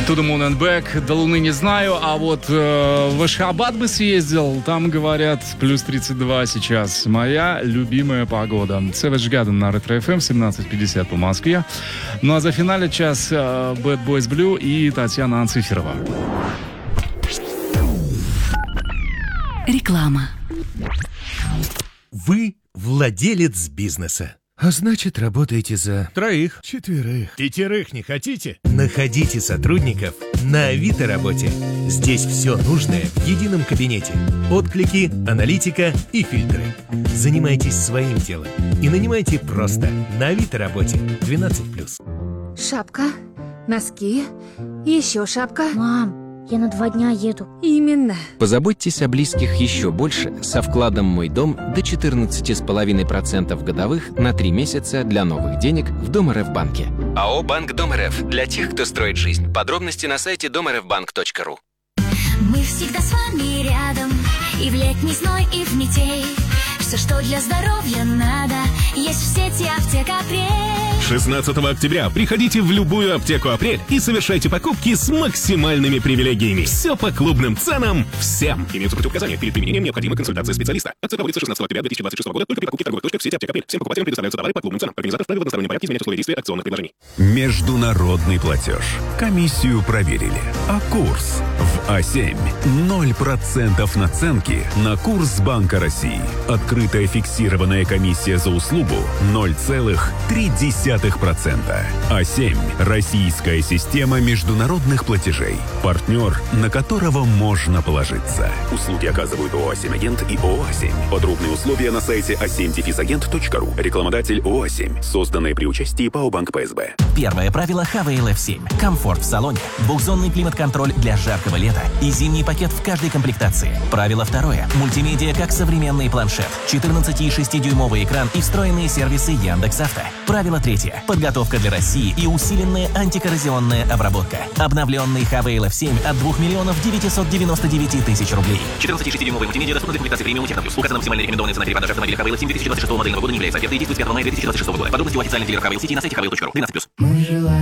To the Moon and Back. До Луны не знаю, а вот в Ашхабад бы съездил. Там, говорят, плюс 32 сейчас. Моя любимая погода. Savage Garden на Ретро FM, 17:50 по Москве. Ну а за финале час Bad Boys Blue и Татьяна Анциферова. Реклама. Вы владелец бизнеса. А значит, работаете за 3, 4, 5 не хотите? Находите сотрудников на Авито работе. Здесь все нужное в едином кабинете. Отклики, аналитика и фильтры. Занимайтесь своим делом и нанимайте просто на Авито работе 12+. Шапка, носки, еще шапка. Мам, я на 2 дня еду. Именно. Позаботьтесь о близких еще больше со вкладом «Мой дом» до 14,5% годовых на 3 месяца для новых денег в Дом.РФ банке. АО «Банк Дом.РФ» для тех, кто строит жизнь. Подробности на сайте domrfbank.ru. Мы всегда с вами рядом, и в летний зной, и в метель. Все, что для здоровья надо, есть в сети «Аптек Апрель». 16 октября приходите в любую аптеку «Апрель» и совершайте покупки с максимальными привилегиями. Все по клубным ценам всем. Имеются противопоказания. Перед применением необходима консультация специалиста. Акция проводится 16 октября 2026 года только при покупке в торговых точках в сети «Аптек Апрель». Всем покупателям предоставляются товары по клубным ценам. Организатор вправе в одностороннем порядке изменять условия действия акционных предложений. Международный платеж. Комиссию проверили. А курс в А7. 0% наценки на курс Банка России. Открытая фиксированная комиссия за услугу 0,3%. А7. Российская система международных платежей. Партнер, на которого можно положиться. Услуги оказывают ООО «А7 Агент» и ООО «А7». Подробные условия на сайте a7-agent.ru. Рекламодатель ООО «А7». Созданное при участии ПАО «Банк ПСБ». Первое правило ХВЛФ-7. Комфорт в салоне. Двухзонный климат-контроль для жаркого лета и зимний пакет в каждой комплектации. Правило второе. Мультимедиа как современный планшет. 14,6-дюймовый экран и встроенные сервисы Яндекс.Авто. Правило третье. Подготовка для России и усиленная антикоррозионная обработка. Обновленный ХВЛФ-7 от 2 999 000 рублей. 14,6-дюймовый мультимедиа доступна для комплектации премиум технологии. Указана максимальная рекомендованная цена перепродажи автомобиля ХВЛФ-7 2026 модельного года не является. Оферта действует с 5 мая 2026 года. Подробности у официальных дилеров ХВЛ-сети на сайте hvel.ru. 12+.